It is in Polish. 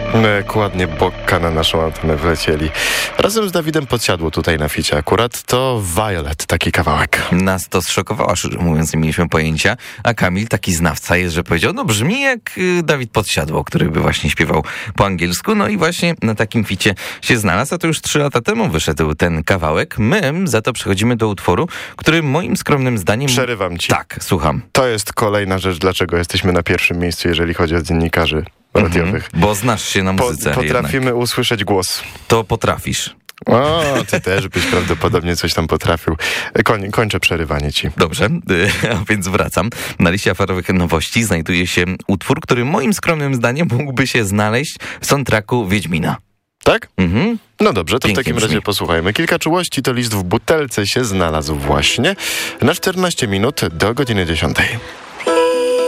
Ładnie Bokka na naszą antenę wlecieli. Razem z Dawidem Podsiadło tutaj na ficie akurat to Violet, taki kawałek. Nas to zszokowało, szczerze mówiąc, nie mieliśmy pojęcia, a Kamil taki znawca jest, że powiedział, no brzmi jak Dawid Podsiadło, który by właśnie śpiewał po angielsku, no i właśnie na takim ficie się znalazł, a to już 3 lata temu wyszedł ten kawałek. My za to przechodzimy do utworu, który moim skromnym zdaniem... Przerywam ci. Tak, słucham. To jest kolejna rzecz, dlaczego jesteśmy na pierwszym miejscu, jeżeli chodzi o dziennikarzy radiowych. Bo znasz się na muzyce Potrafimy jednak. usłyszeć głos. To potrafisz. O, ty też byś prawdopodobnie coś tam potrafił. Kończę przerywanie ci. Dobrze, a więc wracam. Na liście aferowych nowości znajduje się utwór, który moim skromnym zdaniem mógłby się znaleźć w soundtracku Wiedźmina. Tak? Mhm. No dobrze, to Pięknie w takim razie brzmi. posłuchajmy. Kilka czułości, to list w butelce się znalazł właśnie na 14 minut do godziny 10.